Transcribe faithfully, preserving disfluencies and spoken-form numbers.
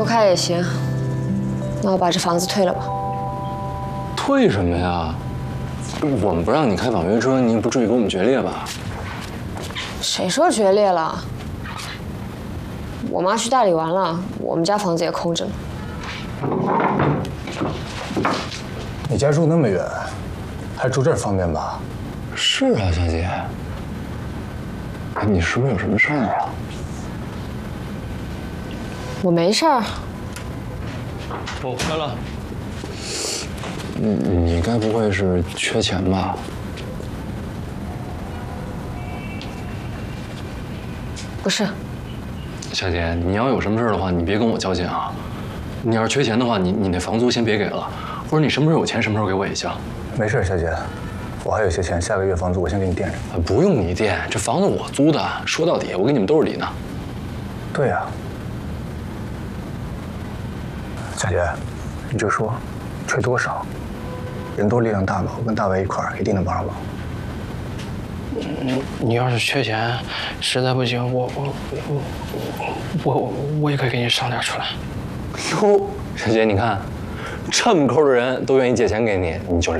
不开也行，那我把这房子退了吧。 退什么呀？我们不让你开网约车，你也不至于跟我们决裂吧？ 谁说决裂了？我妈去大理玩了，我们家房子也空着呢。 你家住那么远，还住这儿方便吧？ 是啊，小姐。你是不是有什么事儿啊？ 我没事儿。 我回来了。你你该不会是缺钱吧？ 不是。 小姐，你要有什么事儿的话，你别跟我交情啊。你要是缺钱的话，你你那房租先别给了，或者你什么时候有钱什么时候给我也行。 没事，小姐，我还有些钱，下个月房租我先给你垫着。 不用你垫，这房子我租的，说到底我给你们兜里呢。 对呀、啊，小姐，你就说，缺多少？人多力量大嘛，我跟大白一块儿一定能帮上忙。 你你要是缺钱，实在不行，我我我我我也可以给你上点出来。 哟，小姐，你看，这么抠的人都愿意借钱给你，你就